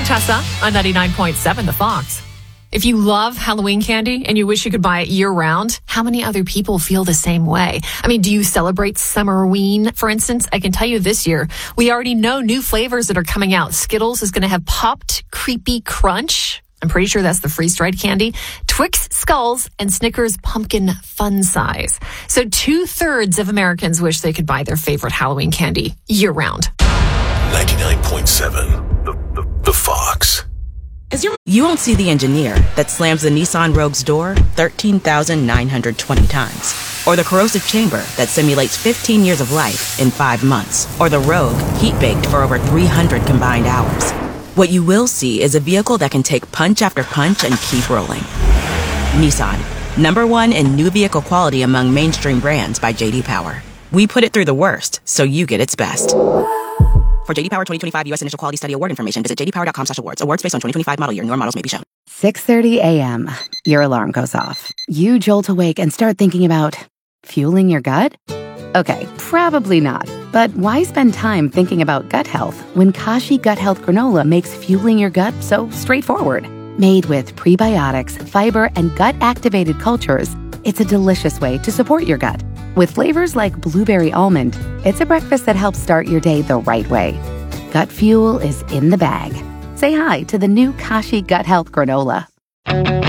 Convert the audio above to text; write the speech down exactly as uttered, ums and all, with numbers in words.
Tessa on ninety-nine point seven The Fox. If you love Halloween candy and you wish you could buy it year-round, how many other people feel the same way? I mean, do you celebrate Summerween, for instance? I can tell you this year, we already know new flavors that are coming out. Skittles is going to have Popped Creepy Crunch. I'm pretty sure that's the freeze-dried candy. Twix Skulls and Snickers Pumpkin Fun Size. So two-thirds of Americans wish they could buy their favorite Halloween candy year-round. ninety-nine point seven The, the, the Fox. You won't see the engineer that slams the Nissan Rogue's door thirteen thousand nine hundred twenty times. Or the corrosive chamber that simulates fifteen years of life in five months. Or the Rogue heat-baked for over three hundred combined hours. What you will see is a vehicle that can take punch after punch and keep rolling. Nissan, number one in new vehicle quality among mainstream brands by J D Power. We put it through the worst, so you get its best. For J D Power twenty twenty-five U S Initial Quality Study Award information, visit j d power dot com slash awards. Awards based on twenty twenty-five model year. Newer models may be shown. six thirty a.m. Your alarm goes off. You jolt awake and start thinking about fueling your gut? Okay, probably not. But why spend time thinking about gut health when Kashi Gut Health Granola makes fueling your gut so straightforward? Made with prebiotics, fiber, and gut-activated cultures, it's a delicious way to support your gut. With flavors like blueberry almond, it's a breakfast that helps start your day the right way. Gut fuel is in the bag. Say hi to the new Kashi Gut Health Granola.